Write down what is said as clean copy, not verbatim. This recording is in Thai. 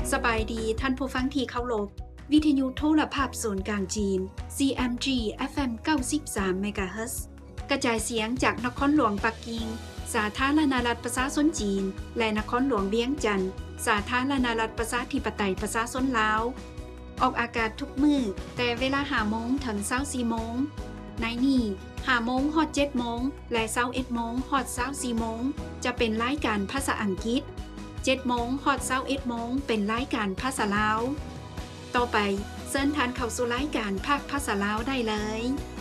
สบายดีท่านผู้ฟังที่เคารพวิทยุโทรภาพศูนย์กลางจีน CMG FM 93 MHz กระจายเสียงจากนครหลวงปักกิ่งสาธารณรัฐประชาชนจีนและนครหลวงเวียงจันทน์สาธารณรัฐประชาธิปไตยประชาชนลาวออกอากาศทุกมื้อแต่เวลา 5 โมงถึง 24 โมงในนี้ 5 โมงฮอด 7 โมงและ 21 โมงฮอด 24 โมงจะเป็นรายการภาษาอังกฤษ7 โมงฮอด 21 โมงเป็นรายการภาษาลาวต่อไปเชิญท่านเข้าสู่รายการภาคภาษาลาวได้เลย